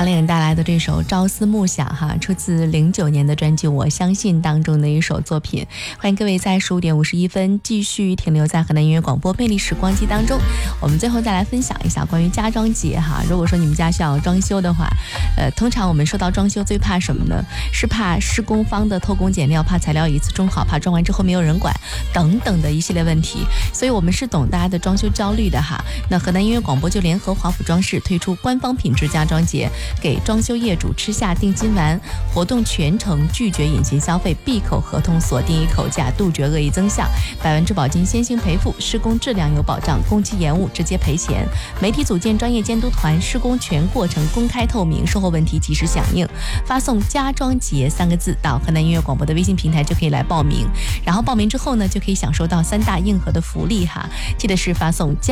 张靓颖带来的这首《朝思暮想》哈，出自09年的专辑《我相信》当中的一首作品。欢迎各位在15点51分继续停留在河南音乐广播魅力时光机当中。我们最后再来分享一下关于家装节哈。如果说你们家需要装修的话，通常我们说到装修最怕什么呢？是怕施工方的偷工减料，怕材料一次装好，怕装完之后没有人管等等的一系列问题。所以我们是懂大家的装修焦虑的哈。那河南音乐广播就联合华府装饰推出官方品质家装节，给装修业主吃下定金丸，活动全程拒绝隐形消费，闭口合同，锁定一口价，杜绝恶意增项，100万质保金先行赔付，施工质量有保障，工期延误直接赔钱。媒体组建专业监督团，施工全过程公开透明，售后问题及时响应。发送家装节3个字到河南音乐广播的微信平台就可以来报名，然后报名之后呢，就可以享受到3大硬核的福利哈。记得是发送